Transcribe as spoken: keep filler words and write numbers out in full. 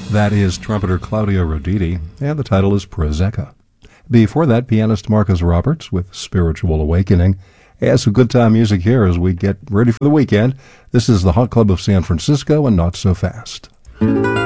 That is trumpeter Claudio Roditi, and the title is Prosecco. Before that, pianist Marcus Roberts with Spiritual Awakening. And some good time music here as we get ready for the weekend. This is the Hot Club of San Francisco and Not So Fast.